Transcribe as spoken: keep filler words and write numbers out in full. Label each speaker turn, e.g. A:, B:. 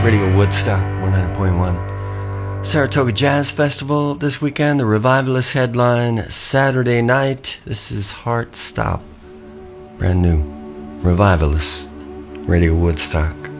A: Radio Woodstock, one hundred point one. Saratoga Jazz Festival this weekend. The Revivalist headline Saturday night. This is Heart Stop. Brand new. Revivalist. Radio Woodstock.